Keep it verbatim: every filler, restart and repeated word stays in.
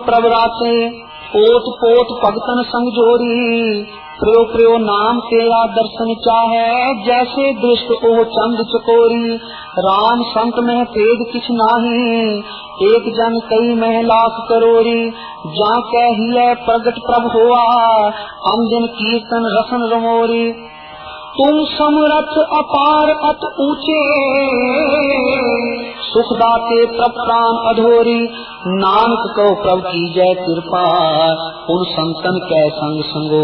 प्रभ राचे पोत पोत भगतन संग जोरी प्रियो प्रियो नाम तेरा दर्शन चाहे जैसे दृष्ट ओ चंद चकोरी राम संत में भेद किछ नाही एक जन कई मह लाख करोरी जा कहिए प्रगट प्रभ हुआ हम दिन कीर्तन रसन रमोरी तुम समरथ अपार अत ऊंचे सुख दाते प्रभ प्राण अधोरी नानक को प्रभ की जय कृपा उन संतन कै संग संगो